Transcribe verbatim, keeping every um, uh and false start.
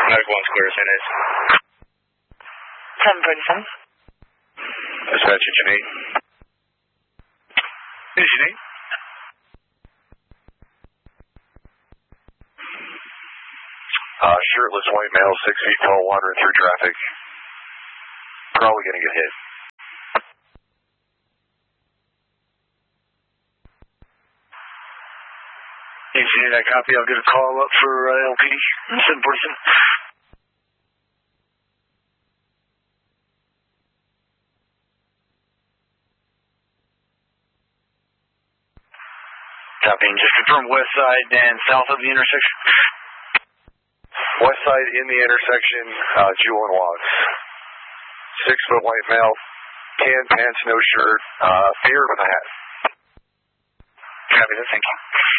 Medical one square, Saint A's. seven forty-seven. Dispatch, engine eight. Engine eight. Uh, shirtless white male, six feet tall, wandering through traffic. Probably going to get hit. Engine eight, I copy. I'll get a call up for uh, L P D. seven forty-seven. Copy. Just confirm west side and south of the intersection. West side in the intersection, uh, Jewel and Watts. Six foot white male, tan pants, no shirt, uh, beard with a hat. Copy that, thank you.